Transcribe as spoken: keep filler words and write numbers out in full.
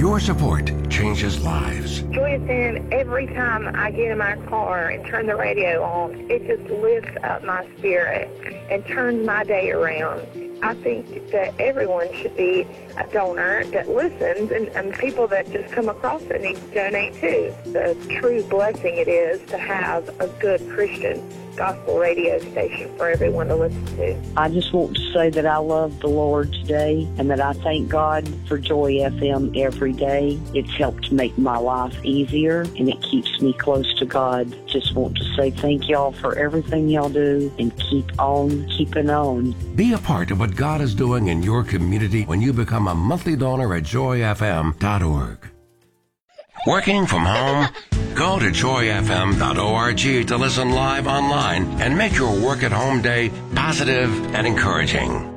Your support changes lives. Joy F M, every time I get in my car and turn the radio on, it just lifts up my spirit and turns my day around. I think that everyone should be a donor that listens, and, and people that just come across it need to donate too. The true blessing it is to have a good Christian gospel radio station for everyone to listen to. I just want to say that I love the Lord today and that I thank God for Joy F M every day. It's helped make my life easier and it keeps me close to God. Just want to say thank y'all for everything y'all do and keep on keeping on. Be a part of what God is doing in your community when you become a monthly donor at joy f m dot org. Working from home? Go to joy f m dot org to listen live online and make your work at home day positive and encouraging.